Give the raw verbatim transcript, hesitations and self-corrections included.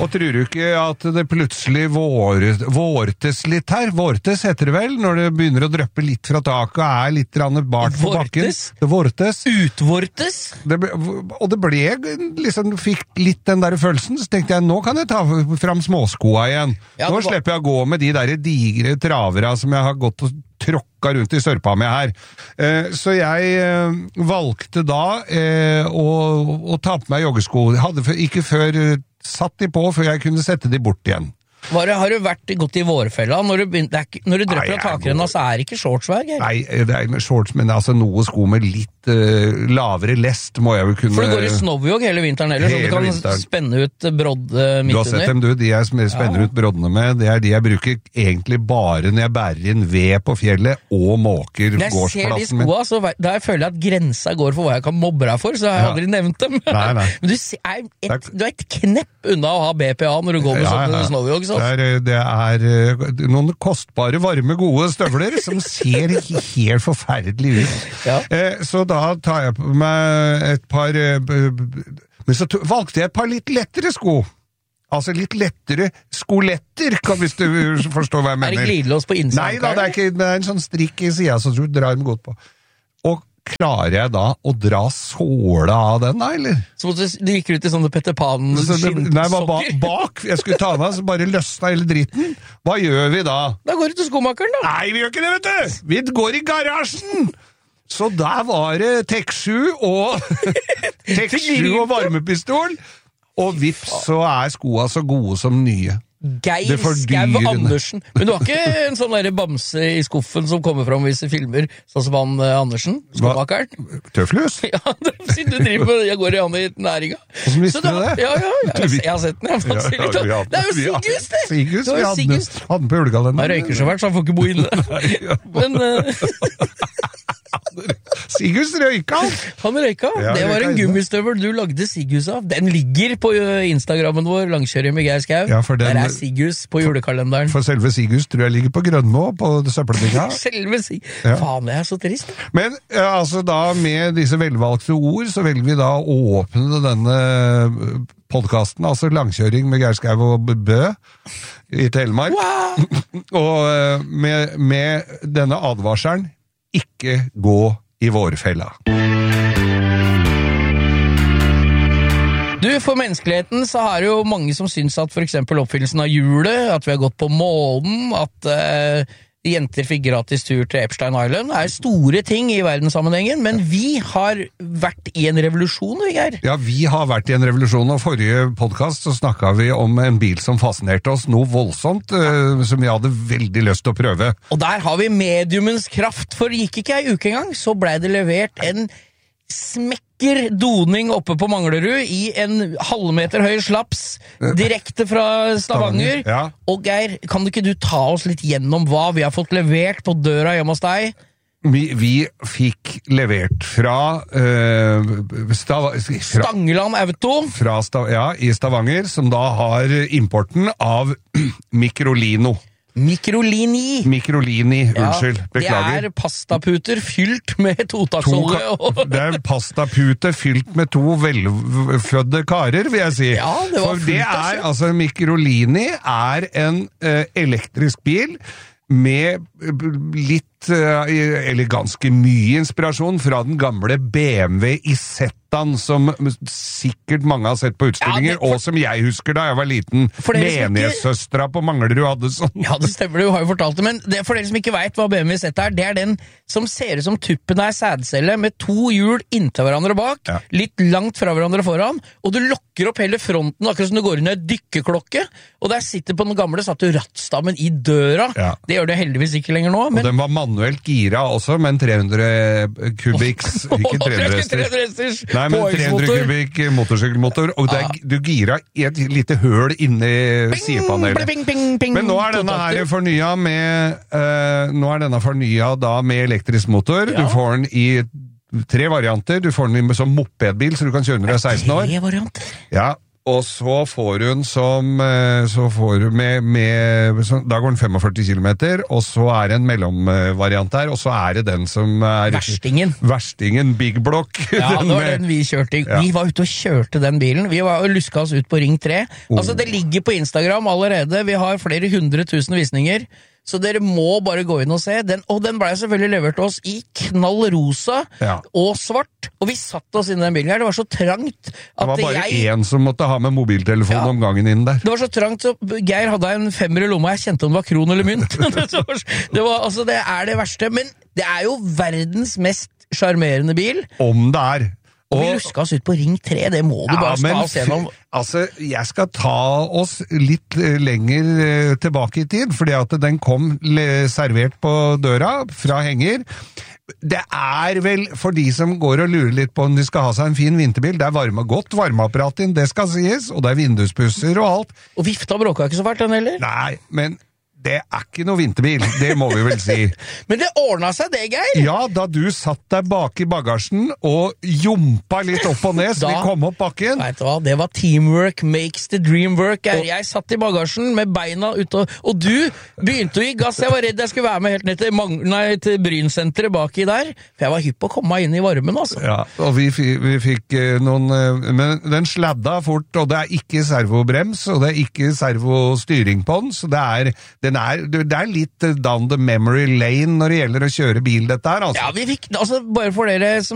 Og tror du ikke at det plutselig vår, vårtes litt her? Vårtes heter det vel, når det begynner å drøppe litt fra taket og er litt bart på bakken. Det vårtes. Utvortes? Det ble, og det ble liksom, fikk litt den der følelsen, så tenkte jeg, nå kan jeg ta fram småskoa igjen. Ja, nå slipper jeg å gå med de der digre travere som jeg har gått og tråkka rundt i sørpa med her. Eh, så jeg eh, valgte da eh, å, å ta på meg joggesko. Jeg hadde for, ikke før uh, satt de på, før jeg kunne sette de bort igjen. Var det, har du vært gått i vårfella? Når du, begynte, ikke, når du drøpper av takrenna, så er det ikke shortsvær? Nei, det er med shorts, men altså noe sko med litt uh, lavere lest må jeg jo kunne... For det går i snowjog hele vinteren heller, så du kan vinteren. spenne ut brodd uh, midt under. Du har sett dem, du. De jeg spenner ja. ut broddene med, det er de jeg bruker egentlig bare når jeg bærer inn ved på fjellet og måker gårdsplassen min. Når jeg ser de skoa, så der føler jeg at grensa går for hva jeg kan mobbe deg for, så jeg har ja. aldri nevnt dem. Nei, nei. Men du er, et, du er et knepp unna å ha B P A når du går med ja, sånne ja. snowjog, så. Det er, det er noen kostbare, varme, gode støvler som ser helt forferdelig ut. Ja. Eh, så da tar jeg på meg et par... Men så valgte jeg et par litt lettere sko. Altså litt lettere skoletter, hvis du forstår hva jeg mener. Er det glidelås på innsiden? Nei da, det er, ikke, det er en sånn strikk i siden, så du drar dem godt på. Og klarer jeg da å dra såla av den, da, eller? Så måtte du gikk ut i sånne Petter Pan-skinnsokker? Nei, ba, bak. Jeg skulle ta den av, så bare løsna hele dritten. Hva gjør vi da? Da går du til skomakeren, da. Nei, vi gjør ikke det, vet du! Vi går i garasjen! Så der var det Tek sju og Tek sju og varmepistol, og vips, så er skoa så gode som nye. Geir Skau Andersen. Men du har ikke en sånn der bamse i skuffen som kommer fram hvis du filmer, sånn som han Andersen, skomakeren? Tøflus? Ja, siden du driver med, jeg går i han i næringa. Hvordan visste du det? Ja, ja, jeg, jeg har sett den. Jeg har ja, ja, ja, det er jo Sigus, det! Sigus, vi hadde, hadde den på julekalenderen. Han røyker så vært, så han får ikke bo inne. Men... Uh... Sigus røyka han. Han røyka. Ja, det var en gummistøvel du lagde Sigus av. Den ligger på Instagrammen vår, Langkjøring med Geir Skau. Ja, der er Sigus på julekalenderen. For selve Sigus tror jeg ligger på Grønmo, på søppeldinga. Selve Sigus. Ja. Faen, det er så trist. Men ja, altså da, med disse velvalgte ord, så velger vi da å åpne denne podcasten, altså Langkjøring med Geir Skau og Bø i Telemark. Wow. Og med, med denne advarselen, ikke gå i vårfella. Du, for menneskeligheten så har jo mange som syns at for eksempel oppfyllelsen av julet, at vi har gått på månen, at uh, jenter fikk gratis tur til Epstein Island, er store ting i verdenssammenhengen, men vi har vært i en revolusjon, Geir. Ja, vi har vært i en revolusjon, og forrige podcast så snakket vi om en bil som fascinerte oss noe voldsomt, uh, som vi hadde veldig lyst til å prøve. Og der har vi mediumens kraft, for gikk ikke ei uke engang, så ble det levert en smekk doning oppe på Manglerud i en halvmeter høy slaps direkte fra Stavanger. Ja. Og Geir, kan du ikke du ta oss litt gjennom hva vi har fått levert på døra hjemme hos deg? Vi, vi fikk levert fra, uh, Stav fra Stangeland Auto fra Stav ja, i Stavanger, som da har importen av Microlino. Mikrolini. Mikrolini, unnskyld, ja, beklager. Det er pastaputer fylt med totaksolje. To, det er pastaputer fylt med to velfødde karer, vil jeg si. Ja, det var For det er, altså, Mikrolini er en uh, elektrisk bil med litt, uh, eller ganske mye inspirasjon fra den gamle B M W Isetta, som sikkert mange har sett på utstillinger, ja, det, for, og som jeg husker da jeg var liten. Menighetssøstra på Manglerud hadde sånn. Ja, det stemmer, du har jo fortalt det, men det, for dere som ikke vet hva B M W Isetta er, det er den som ser ut som tuppen av en sædcelle med to hjul inntil hverandre bak, ja. Litt langt fra hverandre foran, og du lokker opp hele fronten, akkurat som du går inn i en dykkeklokke, og der sitter på den gamle, satt du rattstammen i døra. Ja. Det gjør det heldigvis ikke lenger nå. Men... Og den var manuelt gira også, med en tre hundre kubikks, ikke tre hundre hesters. Nei, men tre hundre kubikk motorsykkelmotor, og det er, du gira i et lite høl inni sidepanelet. Men nå er denne her fornya med, uh, nå er denne fornya da med elektrisk motor. Ja. Du får den i tre varianter. Du får den som mopedbil, så du kan kjøre når du er seksten år. Tre varianter? Ja. Og så får hun som, så får hun med, med så, da går den førtifem kilometer, og så er det en mellomvariant der, og så er det den som er... Verstingen. Verstingen, Big Block. Ja, det var den vi kjørte. Ja. Vi var ute og kjørte den bilen. Vi var og luska oss ut på Ring tre. Oh. Altså, det ligger på Instagram allerede. Vi har flere hundre tusen visninger. Så dere må bare gå inn og se. Den, og den ble selvfølgelig levert til oss i knall rosa ja. og svart. Og vi satt oss inn i den bilen her. Det var så trangt at det var bare jeg... en som måtte ha med mobiltelefon ja. om gangen inn der. Det var så trangt, så Geir hadde en femmer i lomma. Jeg kjente om det var kron eller mynt. det, var, det, var, altså, det er det verste. Men det er jo verdens mest sjarmerende bil. Om det er. Og vi luska oss ut på Ring tre, det må du ja, bare ta oss gjennom. Altså, jeg skal ta oss litt lenger tilbake i tid, fordi at den kom servert på døra fra henger. Det er vel, for de som går og lurer litt på om de skal ha seg en fin vinterbil, det er varme, godt varmeapparat inn, det skal sies, og det er vinduspusser og alt. Og vifta bråka ikke så fælt den heller? Nei, men... Det er ikke noe vinterbil, det må vi vel si. Men det ordnet seg det, Geir? Ja, da du satt deg bak i bagasjen og jumpa litt opp og ned, så da, vi kom opp bakken. Vet du hva, det var teamwork makes the dream work, Geir. Jeg satt i bagasjen med beina ute, og, og du begynte å gi gass. Jeg var redd jeg skulle være med helt ned til, Mang- nei, til Brynsenteret baki der, for jeg var hypp på å komme meg inn i varmen, altså. Ja, og vi, vi fikk noen, men den sladda fort, og det er ikke servobrems, og det er ikke servostyring på den, så det er, den er, det er litt down the memory lane når det gjelder å kjøre bil, dette her, altså. Ja, vi fikk, altså, bare for dere som